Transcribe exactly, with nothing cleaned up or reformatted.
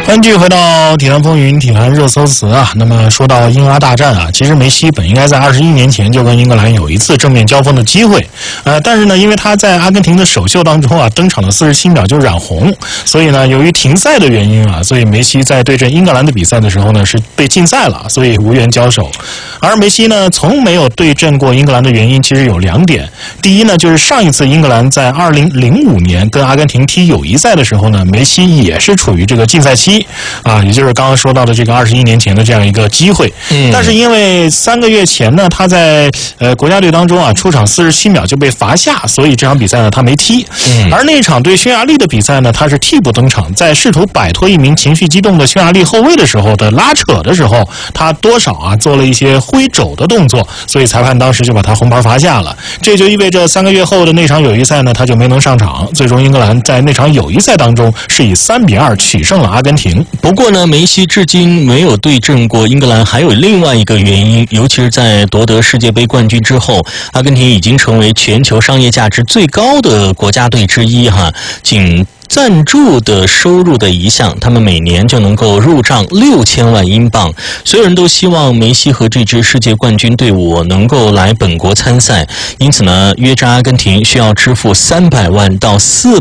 欢迎回到体坛风云体坛热搜词啊。那么说到英阿大战啊，其实梅西本应该在二十一年前就跟英格兰有一次正面交锋的机会，呃，但是呢，因为他在阿根廷的首秀当中啊，登场了四十七秒就染红，所以呢，由于停赛的原因啊，所以梅西在对阵英格兰的比赛的时候呢，是被禁赛了，所以无缘交手。而梅西呢，从没有对阵过英格兰的原因其实有两点，第一呢，就是上一次英格兰在二零零五年跟阿根廷踢友谊赛的时候呢，梅西也是处于这个禁赛期。啊，也就是刚刚说到的这个二十一年前的这样一个机会，嗯，但是因为三个月前呢，他在呃国家队当中啊出场四十七秒就被罚下，所以这场比赛呢他没踢。嗯，而那场对匈牙利的比赛呢，他是替补登场，在试图摆脱一名情绪激动的匈牙利后卫的时候的拉扯的时候，他多少啊做了一些挥肘的动作，所以裁判当时就把他红牌罚下了。这就意味着三个月后的那场友谊赛呢，他就没能上场。最终英格兰在那场友谊赛当中是以三比二取胜了阿根廷。 不过呢，梅西至今没有对阵过英格兰，还有另外一个原因，尤其是在夺得世界杯冠军之后，阿根廷已经成为全球商业价值最高的国家队之一哈，仅赞助的收入的一项，他们每年就能够入账六千万英镑。所有人都希望梅西和这支世界冠军队伍能够来本国参赛，因此呢，约战阿根廷需要支付三百万到四